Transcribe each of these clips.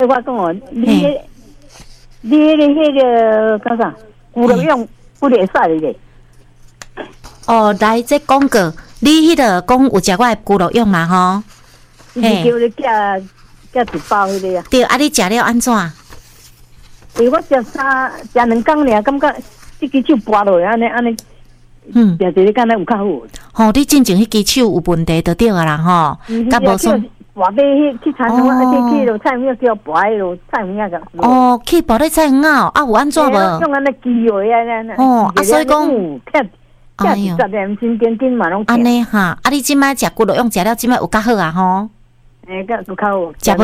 我讲哦，你迄个干啥？骨肉用不会使的。 哦，来这广告，你迄个讲有食我的骨肉用嘛吼？ 嘿，叫你加一包迄个啊。 对，啊，你食了安怎？ 我食2工尔，感觉这支手拔落安尼。食一个敢若有较好。 吼，你进前迄支手有问题就对啊啦吼，甲无爽。 拔买去餐厅，去落菜园叫拔迄落菜园个。 哦，去拔咧菜园啊，有安怎无？ 用安尼机会啊， 哦，啊，所以讲， 哎呦，10年真紧嘛拢。 安尼哈，啊，你即摆食骨肉用食了，即摆有较好啊吼。 甲有较好。 食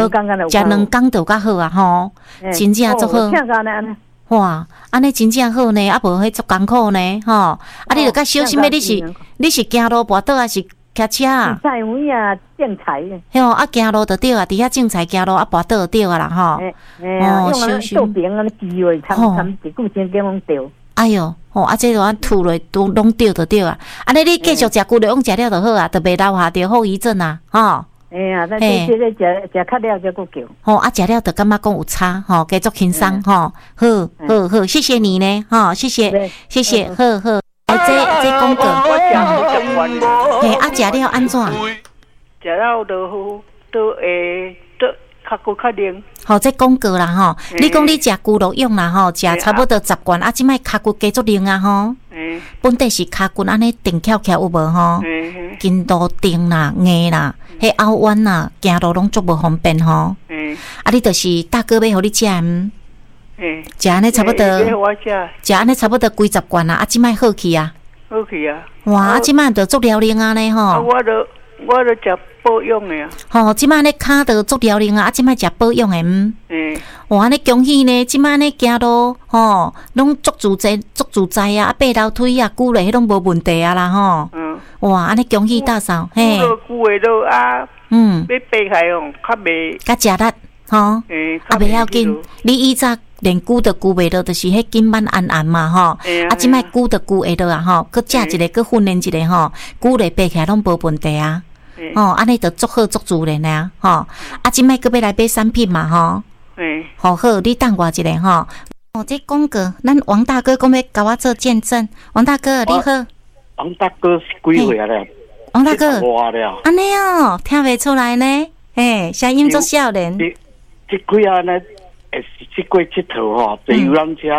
2工就较好啊吼，真正足好。哇，安尼真正好呢，啊无迄足艰苦呢吼。啊，你著较小心诶，你是行路跋倒还是骑车啊？ 菜园啊，种菜。 嘿哦，啊行路就对啊，伫遐种菜行路啊跋倒就对啊啦吼。 哦，小心。做饼啊，机会参一句真经拢对。哎哟，吼啊，这都安吐落都拢对就对啊。安尼你继续食骨肉用食了就好啊，就袂留下着后遗症啊，吼。 哎呀，那这食较了才够叫。 吼啊，食了就感觉讲有差，吼，继续轻松，吼，好，谢谢你呢，吼，谢谢，好。这广告，嘿，啊，食了安怎？ 食了都会较骨较灵。 吼，这广告啦，吼，你讲你食骨肉用啦，吼，食差不多10罐，啊，即摆骹骨加足灵啊，吼。本地是骹骨安尼定翘有无吼？筋都定啦、硬啦，迄凹弯啦，行路拢足无方便吼。啊，你就是大哥要互你食毋？食安尼差不多，食安尼差不多几10罐啊！啊，即摆好去啊！ 好去啊！ 哇！啊，即摆就足疗龄啊呢吼。 我都食保养的啊。吼， 即摆呢骹都足疗龄啊！啊，即摆食保养的哇！安尼恭喜呢！即摆呢行路吼，拢足自在啊！啊，爬楼梯啊，久咧迄拢无问题啊啦吼。哇！安尼恭喜大嫂，嘿。 久诶都啊。要爬开哦，较袂。 较食力吼。啊，袂要紧，你以前。连久就久袂到，就是迄筋板按嘛吼。啊，即摆久就久会到啊吼，佮食一个，佮训练一个吼，久咧爬起来拢无问题啊。吼，安尼就足好足自然啊吼。啊，即摆佮要来买产品嘛吼。好，你等我一下吼。哦，这广告，咱王大哥讲要甲我做见证。王大哥你好。 王大哥是几岁啊咧？ 王大哥。安尼哦，听袂出来呢。嘿，声音足少年。 这几啊呢？去过佚佗吼，坐游览车，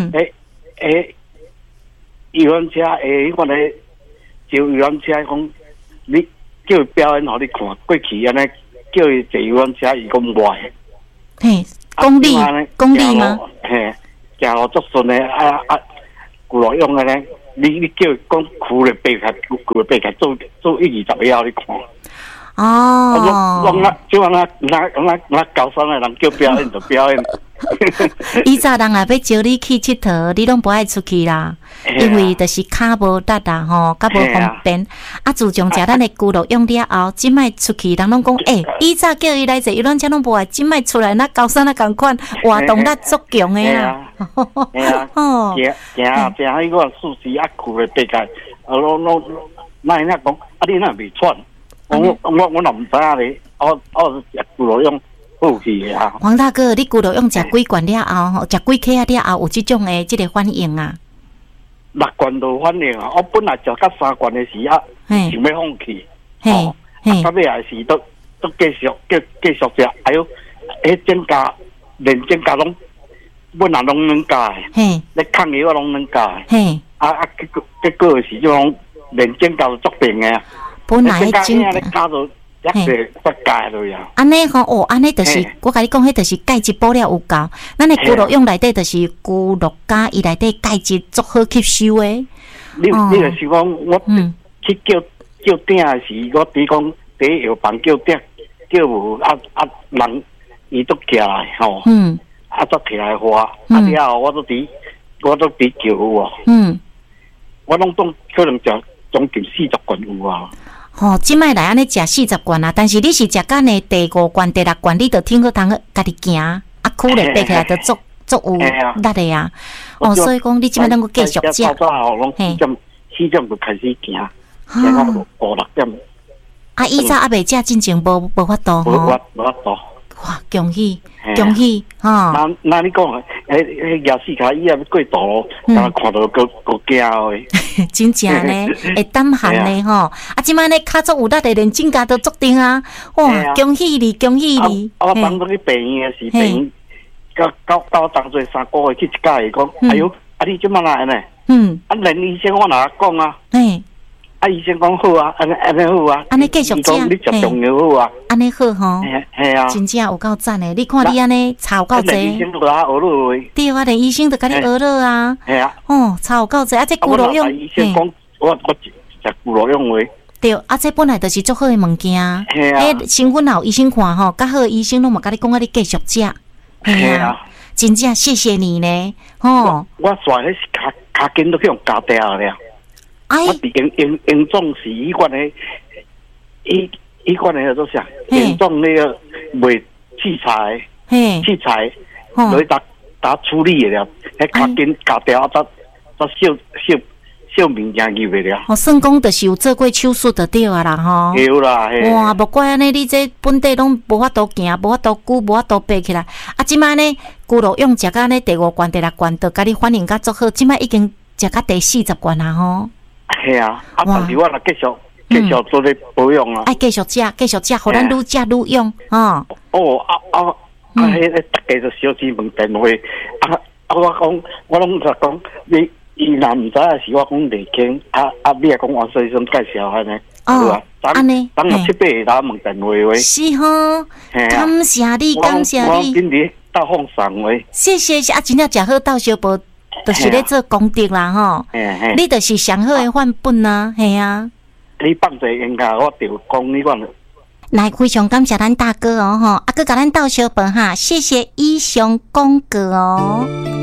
游览车迄个咧，就游览车讲，你叫伊表演互你看，过去安尼叫伊坐游览车，伊讲袂。 嘿，公里吗？ 嘿，行路足顺诶，骨肉用诶咧，你叫伊讲苦咧爬起，骨爬起做1、20秒你看。 哦， 就那高山的人叫表演就表演。 以前人也要招你去佚佗，你拢不爱出去啦，因为就是骹无力啦吼，较无方便。啊，自从食咱的骨肉用了后，即摆出去人拢讲，以前叫伊来坐游览车拢无爱，即摆出来那高山那共款，活动力足强的啦。 哦，行迄个舒适啊，苦的爬起，拢那讲，啊你那袂喘。我若唔知影咧，我食骨肉用好去的啊。 黄大哥，你骨肉用食几罐了后，食几克了后有即种诶，即个反应啊 ？6罐都反应啊！我本来食到3罐的时啊，想要放弃。到尾也是都继续食。哎呦，迄增加连增加拢本来拢能加诶，咧抗药拢能加诶。结果是种连增加足病诶。 本来迄种，安尼吼，安尼就是我甲你讲，迄就是钙质补了有够。咱的骨肉用内底就是骨肉加伊内底钙质足好吸收诶。 你就是讲，我去叫鼎时，我伫讲第药房叫鼎，叫无人伊都起来吼，都起来花，了后我都伫叫有我拢总可能将近40罐有啊。 吼，即摆来安尼食40罐啊，但是你是食到呢第5罐、第6罐，你就挺好通家己行，啊，苦咧爬起来就足有力的啊。哦，所以讲你即摆能够继续食。 4点就开始行，行到5、6点。 啊，以前还袂食，进前无法度吼。 无法度。 哇，恭喜恭喜哈！ 那你讲，夜市卡伊也过道路，但看到个惊诶， 真正呢，会胆寒呢吼！啊，即摆呢，卡足有力的，连指甲都做定啊！哇，恭喜你，恭喜你！ 我当初去病院时，病院到当做3个月去一家伊讲，哎哟，啊你即摆哪安尼？啊，连医生我哪讲啊？医生讲好啊，安尼好啊， 安尼继续食， 你食中药好啊， 安尼好吼， 系啊， 真正有够赞诶！你看你安尼差有够济， 医生都甲我学落去， 对啊，连医生都甲你学了啊， 系啊， 差有够济，啊，这骨肉用， 医生讲我食骨肉用话， 对，啊，这本来就是足好诶物件，身份有医生看吼，较好诶医生拢嘛甲你讲啊，你继续食，系啊，真正谢谢你呢， 我煞迄是卡筋都去用夹掉了。我伫严重是医馆的，医馆的做啥？严重那个卖器材，来打处理的了，迄卡筋夹掉，再小物件入去了。 算讲就是有做过手术就对啊啦吼。 对啦， 哇，无怪安尼，你这本地拢无法度行，无法度举，无法度爬起来。啊，即摆呢，骨肉用食到呢第5关、第6关，就甲你反应甲足好。即摆已经食到第40关啦吼。 系啊，但是我若继续做咧保养啊。 爱继续食，互咱愈食愈用哦。 迄个大家就小姊问电话，我讲，我拢就讲，伊若毋知影是我讲内经，你也讲王先生介绍安尼， 哦，安尼， 当日7八下问电话话， 是吼，感谢你，感谢你， 我今日到放送话， 谢谢啊，真正食好到小宝。就是咧做功德啦吼，你就是上好诶范本啊，系啊。 你放者应该我就讲你讲。 来，非常感谢咱大哥哦吼，啊，佮咱斗小宝哈，谢谢医雄公哥哦。